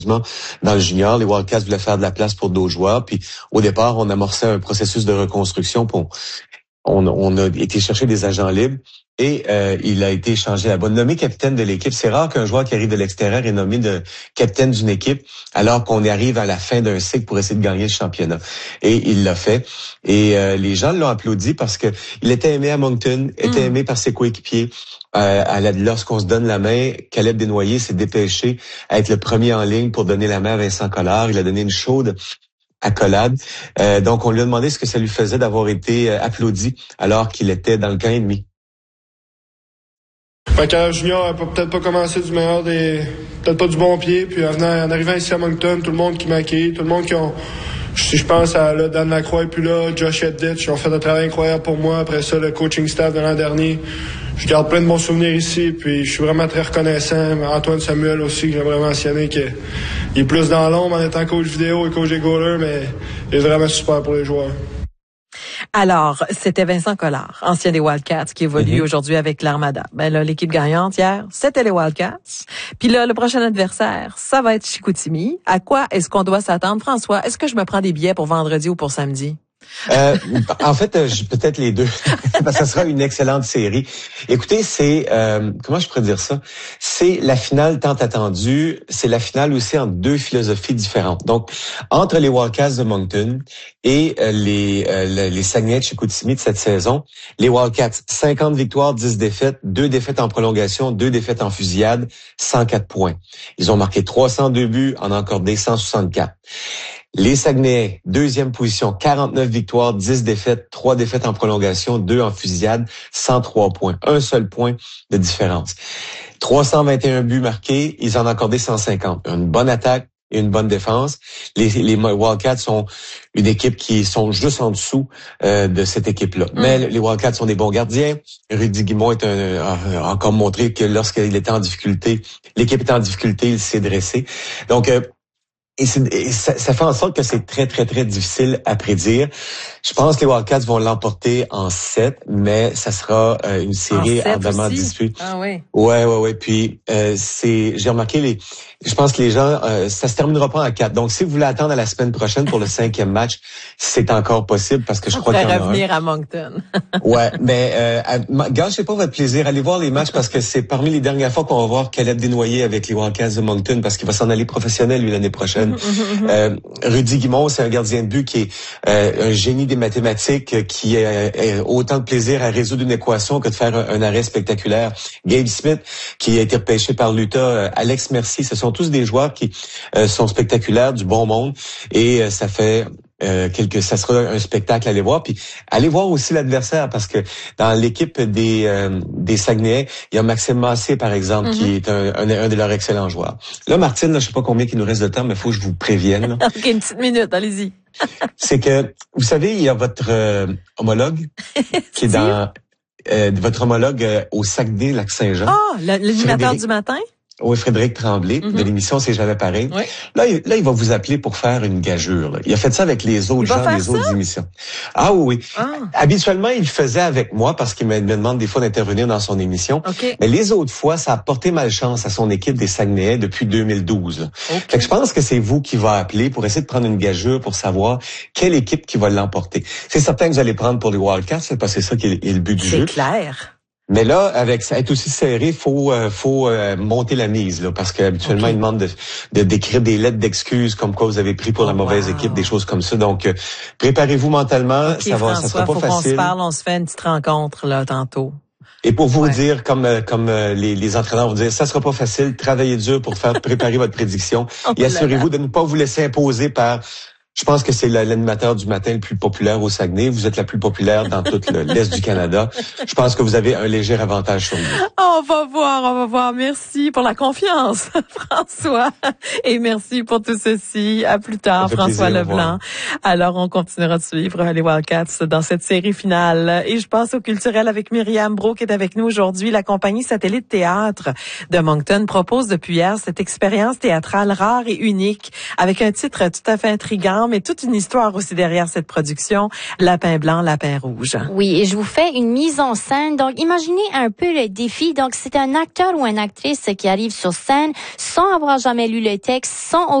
dans le junior. Les Wildcats voulaient faire de la place pour d'autres joueurs. Puis au départ, on amorçait un processus de reconstruction. On a été chercher des agents libres et il a été échangé là-bas. Nommé capitaine de l'équipe. C'est rare qu'un joueur qui arrive de l'extérieur est nommé de capitaine d'une équipe alors qu'on arrive à la fin d'un cycle pour essayer de gagner le championnat. Et il l'a fait. Et les gens l'ont applaudi parce que il était aimé à Moncton, était aimé par ses coéquipiers. Lorsqu'on se donne la main, Caleb Desnoyers s'est dépêché à être le premier en ligne pour donner la main à Vincent Collard. Il a donné une chaude accolade. Donc, on lui a demandé ce que ça lui faisait d'avoir été applaudi alors qu'il était dans le camp ennemi. Ma carrière junior n'a peut-être pas commencé du meilleur peut-être pas du bon pied. Puis en arrivant ici à Moncton, tout le monde qui m'a accueilli, tout le monde si je pense à là, Dan Lacroix et puis là, Josh Editch, ils ont fait un travail incroyable pour moi. Après ça, le coaching staff de l'an dernier. Je garde plein de bons souvenirs ici, puis je suis vraiment très reconnaissant. Antoine Samuel aussi, que j'aimerais mentionner, qu'il est plus dans l'ombre en étant coach vidéo et coach des goalers, mais il est vraiment super pour les joueurs. Alors, c'était Vincent Collard, ancien des Wildcats, qui évolue aujourd'hui avec l'Armada. Ben là, l'équipe gagnante hier, c'était les Wildcats. Puis là, le prochain adversaire, ça va être Chicoutimi. À quoi est-ce qu'on doit s'attendre, François? Est-ce que je me prends des billets pour vendredi ou pour samedi? En fait, peut-être les deux, parce que ça sera une excellente série. Écoutez, c'est comment je pourrais dire ça? C'est la finale tant attendue. C'est la finale aussi en deux philosophies différentes. Donc, entre les Wildcats de Moncton et les Saguenay de Chicoutimi de cette saison, les Wildcats 50 victoires, 10 défaites, 2 défaites en prolongation, 2 défaites en fusillade, 104 points. Ils ont marqué 302 buts, en accordé 164. Les Saguenay, deuxième position, 49 victoires, 10 défaites, 3 défaites en prolongation, 2 en fusillade, 103 points. Un seul point de différence. 321 buts marqués, ils en ont accordé 150. Une bonne attaque et une bonne défense. Les Wildcats sont une équipe qui sont juste en dessous de cette équipe-là. Mais les Wildcats sont des bons gardiens. Rudy Guimont a encore montré que lorsqu'il était en difficulté, l'équipe était en difficulté, il s'est dressé. Donc, et ça fait en sorte que c'est très, très, très difficile à prédire. Je pense que les Wildcats vont l'emporter en 7, mais ça sera une série ardemment disputée. Ah oui. Ouais. Puis j'ai remarqué je pense que les gens, ça se terminera pas en 4. Donc, si vous voulez attendre à la semaine prochaine pour le 5e match, c'est encore possible parce que je crois qu'il y en a revenir à Moncton. Ouais, mais gâchez pas votre plaisir. Allez voir les matchs parce que c'est parmi les dernières fois qu'on va voir Caleb Desnoyers avec les Wildcats de Moncton parce qu'il va s'en aller professionnel lui l'année prochaine. Rudy Guimont, c'est un gardien de but qui est un génie des mathématiques, qui a autant de plaisir à résoudre une équation que de faire un arrêt spectaculaire. Gabe Smith, qui a été repêché par l'Utah, Alex Mercier, ce sont tous des joueurs qui sont spectaculaires, du bon monde, et ça fait ça sera un spectacle à aller voir. Puis allez voir aussi l'adversaire parce que dans l'équipe des Saguenay, il y a Maxime Massé, par exemple, qui est un de leurs excellents joueurs. Là, Martine, je sais pas combien il nous reste de temps, mais il faut que je vous prévienne. Là. OK, une petite minute, allez-y. C'est que, vous savez, il y a votre homologue qui est dans votre homologue au Saguenay-Lac-Saint-Jean. Ah, l'animateur du matin? Oui, Frédéric Tremblay, de l'émission C'est jamais pareil. Oui. Là, il va vous appeler pour faire une gageure. Là. Il a fait ça avec les autres gens des autres émissions. Ah oui. Habituellement, il le faisait avec moi parce qu'il me demande des fois d'intervenir dans son émission. Okay. Mais les autres fois, ça a porté malchance à son équipe des Saguenayais depuis 2012. Okay. Fait que je pense que c'est vous qui va appeler pour essayer de prendre une gageure pour savoir quelle équipe qui va l'emporter. C'est certain que vous allez prendre pour les Wildcats, parce que c'est ça qui est le but du jeu. C'est clair. Mais là, avec ça être aussi serré, faut monter la mise là, parce qu'habituellement ils demandent d'écrire des lettres d'excuses comme quoi vous avez pris pour la mauvaise équipe, des choses comme ça. Donc préparez-vous mentalement, ça sera pas facile. On se fait une petite rencontre là tantôt. Et pour vous dire, comme les entraîneurs vont dire, ça sera pas facile. Travaillez dur pour faire préparer votre prédiction et assurez-vous de ne pas vous laisser imposer par. Je pense que c'est l'animateur du matin le plus populaire au Saguenay. Vous êtes la plus populaire dans tout l'Est du Canada. Je pense que vous avez un léger avantage sur nous. On va voir. Merci pour la confiance, François. Et merci pour tout ceci. À plus tard, François Leblanc. Alors, on continuera de suivre les Wildcats dans cette série finale. Et je passe au culturel avec Myriam Brault qui est avec nous aujourd'hui. La compagnie Satellite Théâtre de Moncton propose depuis hier cette expérience théâtrale rare et unique avec un titre tout à fait intriguant. talent, mais toute une histoire aussi derrière cette production, Lapin blanc, Lapin rouge. Oui, et je vous fais une mise en scène. Donc, imaginez un peu le défi. Donc, c'est un acteur ou une actrice qui arrive sur scène sans avoir jamais lu le texte, sans